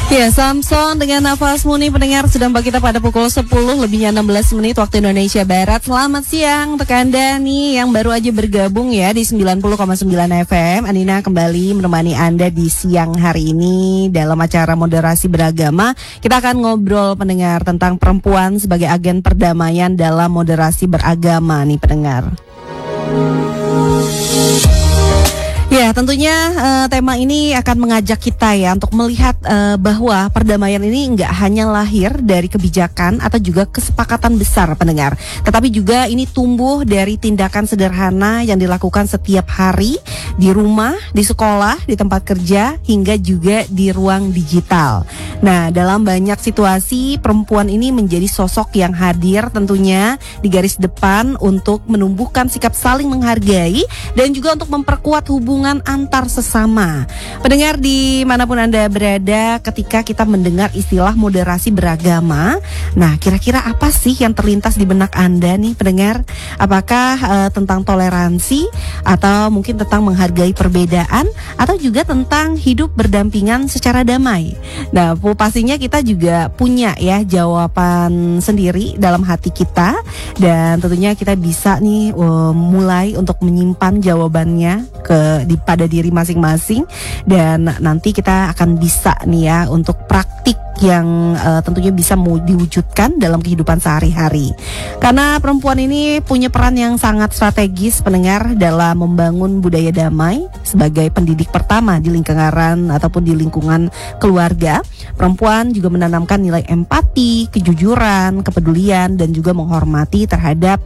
Ya, Samson dengan Nafasmu nih pendengar sudah mbak kita pada pukul 10 lebihnya 16 menit waktu Indonesia Barat. Selamat siang untuk Anda nih yang baru aja bergabung ya di 90,9 FM. Anina kembali menemani Anda di siang hari ini dalam acara moderasi beragama. Kita akan ngobrol pendengar tentang perempuan sebagai agen perdamaian dalam moderasi beragama nih pendengar. Ya, tentunya tema ini akan mengajak kita ya untuk melihat bahwa perdamaian ini enggak hanya lahir dari kebijakan atau juga kesepakatan besar pendengar, tetapi juga ini tumbuh dari tindakan sederhana yang dilakukan setiap hari di rumah, di sekolah, di tempat kerja, hingga juga di ruang digital. Nah, dalam banyak situasi perempuan ini menjadi sosok yang hadir tentunya di garis depan untuk menumbuhkan sikap saling menghargai dan juga untuk memperkuat hubungan antar sesama. Pendengar dimanapun Anda berada, ketika kita mendengar istilah moderasi beragama, nah kira-kira apa sih yang terlintas di benak Anda nih pendengar? Apakah tentang toleransi atau mungkin tentang menghargai perbedaan atau juga tentang hidup berdampingan secara damai? Nah, pastinya kita juga punya ya jawaban sendiri dalam hati kita, dan tentunya kita bisa nih mulai untuk menyimpan jawabannya pada diri masing-masing, dan nanti kita akan bisa nih ya untuk praktik yang tentunya bisa diwujudkan dalam kehidupan sehari-hari. Karena perempuan ini punya peran yang sangat strategis pendengar dalam membangun budaya damai sebagai pendidik pertama di lingkaran ataupun di lingkungan keluarga. Perempuan juga menanamkan nilai empati, kejujuran, kepedulian dan juga menghormati terhadap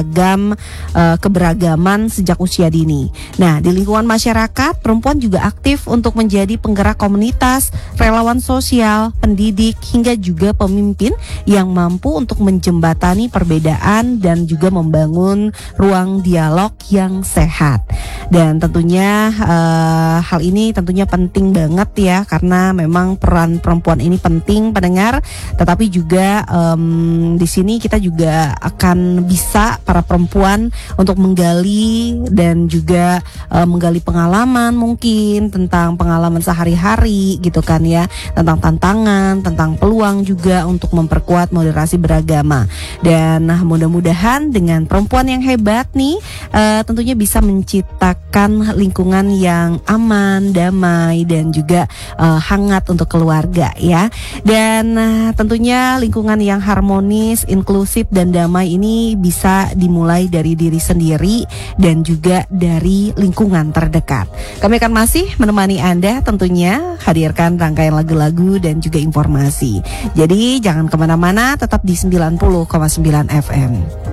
keberagaman sejak usia dini. Nah, di lingkungan masyarakat, perempuan juga aktif untuk menjadi penggerak komunitas, relawan sosial, pendidik, hingga juga pemimpin yang mampu untuk menjembatani perbedaan dan juga membangun ruang dialog yang sehat. Dan tentunya hal ini tentunya penting banget ya, karena memang peran perempuan ini penting pendengar. Tetapi juga di sini kita juga akan bisa para perempuan untuk menggali dan juga menggali pengalaman, mungkin tentang pengalaman sehari-hari gitu kan ya, tentang tantangan, tentang peluang juga untuk memperkuat moderasi beragama. Dan mudah-mudahan dengan perempuan yang hebat nih tentunya bisa menciptakan lingkungan yang aman, damai dan juga hangat untuk keluarga ya. Dan tentunya lingkungan yang harmonis, inklusif dan damai ini bisa dimulai dari diri sendiri dan juga dari lingkungan terdekat. Kami akan masih menemani Anda tentunya, hadirkan rangkaian lagu-lagu dan juga informasi. Jadi jangan kemana-mana, tetap di 90,9 FM.